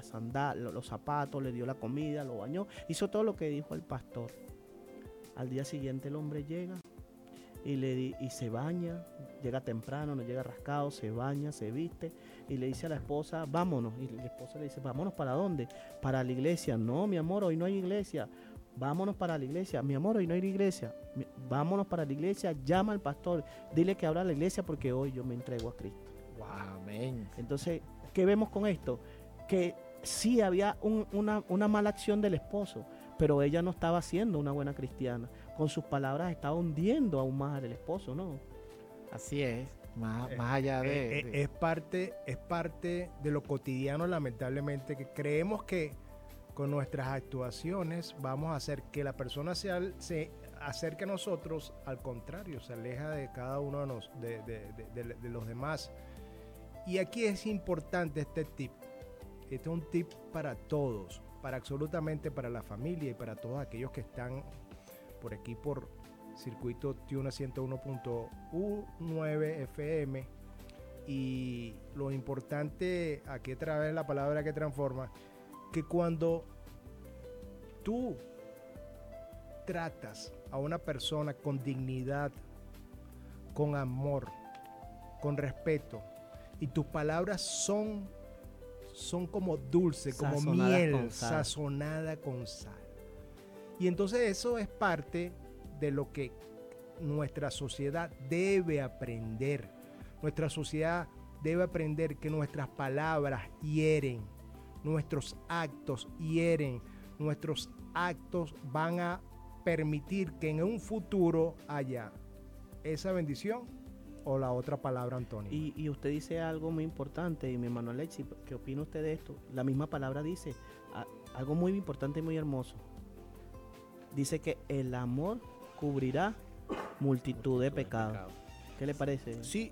sandalias, los zapatos, le dio la comida, lo bañó, hizo todo lo que dijo el pastor. Al día siguiente el hombre llega y se baña, llega temprano, no llega rascado, se baña, se viste y le dice a la esposa, vámonos. Y la esposa le dice, vámonos, ¿para dónde? Para la iglesia. No, mi amor, hoy no hay iglesia. Vámonos para la iglesia. Mi amor, hoy no hay iglesia. Vámonos para la iglesia, llama al pastor, dile que abra la iglesia porque hoy yo me entrego a Cristo. Wow, amén. Entonces, ¿qué vemos con esto? Que sí había una mala acción del esposo, pero ella no estaba siendo una buena cristiana. Con sus palabras estaba hundiendo aún más al esposo, ¿no? Así es, más allá de... Es parte de lo cotidiano, lamentablemente, que creemos que con nuestras actuaciones vamos a hacer que la persona se acerque a nosotros, al contrario, se aleja de cada uno de los demás. Y aquí es importante este tip. Este es un tip para todos, para absolutamente para la familia y para todos aquellos que están por aquí por circuito Tuna 101.9 FM. Y lo importante, aquí a través de la palabra que transforma, que cuando tú tratas a una persona con dignidad, con amor, con respeto, y tus palabras son como dulce, como miel sazonada con sal. Y entonces eso es parte de lo que nuestra sociedad debe aprender. Nuestra sociedad debe aprender que nuestras palabras hieren, nuestros actos hieren, nuestros actos van a permitir que en un futuro haya esa bendición o la otra palabra, Antonio. Y usted dice algo muy importante, y mi hermano Alexis, ¿qué opina usted de esto? La misma palabra dice algo muy importante y muy hermoso. Dice que el amor cubrirá multitud de pecados. ¿Qué le parece? Sí,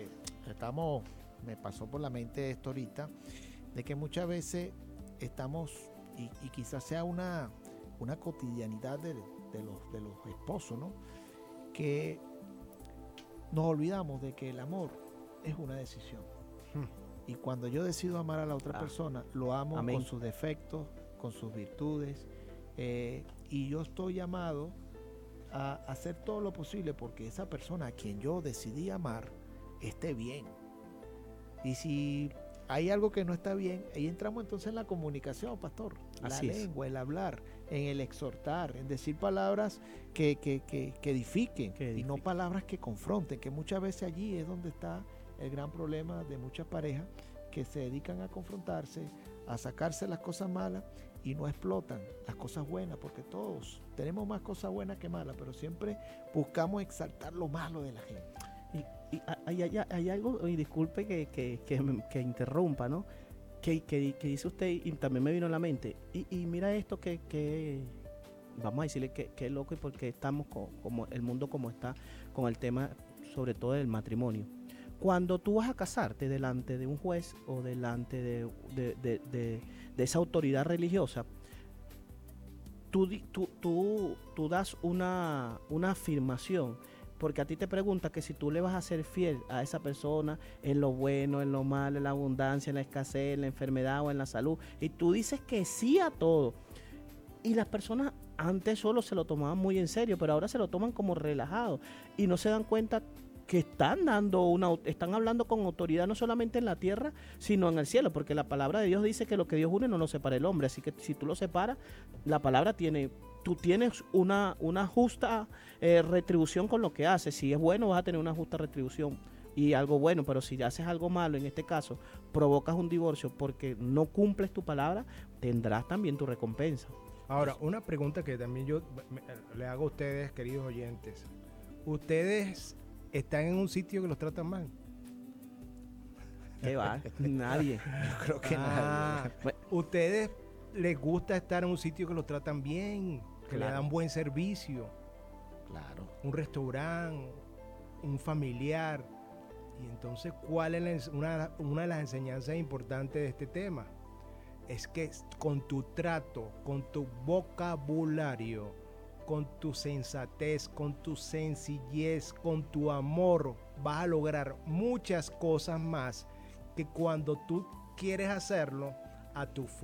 me pasó por la mente esto ahorita, de que muchas veces estamos, y quizás sea una cotidianidad de los esposos, ¿no? Que nos olvidamos de que el amor es una decisión. Y cuando yo decido amar a la otra persona, lo amo. Amén. Con sus defectos, con sus virtudes, y yo estoy llamado a hacer todo lo posible porque esa persona a quien yo decidí amar esté bien. Y si hay algo que no está bien, ahí entramos entonces en la comunicación, pastor. Así la lengua, el hablar, en el exhortar, en decir palabras que edifiquen y no palabras que confronten, que muchas veces allí es donde está el gran problema de muchas parejas que se dedican a confrontarse, a sacarse las cosas malas y no explotan las cosas buenas, porque todos tenemos más cosas buenas que malas, pero siempre buscamos exaltar lo malo de la gente. Y hay algo, y disculpe que interrumpa, ¿no? Que dice usted, y también me vino a la mente, y mira esto que vamos a decirle que es loco, y porque estamos como el mundo como está con el tema, sobre todo del matrimonio. Cuando tú vas a casarte delante de un juez o delante de esa autoridad religiosa, tú das una afirmación, porque a ti te pregunta que si tú le vas a ser fiel a esa persona en lo bueno, en lo malo, en la abundancia, en la escasez, en la enfermedad o en la salud, y tú dices que sí a todo. Y las personas antes solo se lo tomaban muy en serio, pero ahora se lo toman como relajado y no se dan cuenta que están hablando con autoridad no solamente en la tierra, sino en el cielo, porque la palabra de Dios dice que lo que Dios une no lo separa el hombre, así que si tú lo separas, la palabra tú tienes una justa retribución con lo que haces. Si es bueno, vas a tener una justa retribución y algo bueno, pero si haces algo malo, en este caso, provocas un divorcio porque no cumples tu palabra, tendrás también tu recompensa. Ahora, una pregunta que también yo le hago a ustedes, queridos oyentes. ¿Ustedes están en un sitio que los tratan mal? ¿Qué va? Nadie. Yo creo que nadie. ¿Ustedes les gusta estar en un sitio que los tratan bien, que le dan buen servicio? Claro. Un restaurante, un familiar. Y entonces, ¿cuál es una de las enseñanzas importantes de este tema? Es que con tu trato, con tu vocabulario, con tu sensatez, con tu sencillez, con tu amor, vas a lograr muchas cosas más que cuando tú quieres hacerlo a tu